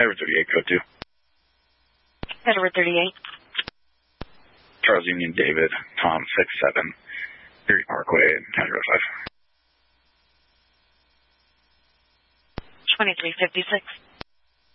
Edward 38, code 2. Edward 38. Charles Union David, Tom 67, Erie Parkway, County Road 5. 2356.